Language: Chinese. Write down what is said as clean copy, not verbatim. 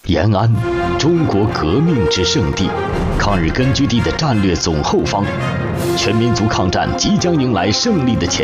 延安，中国革命之圣地，抗日根据地的战略总后方，全民族抗战即将迎来胜利的前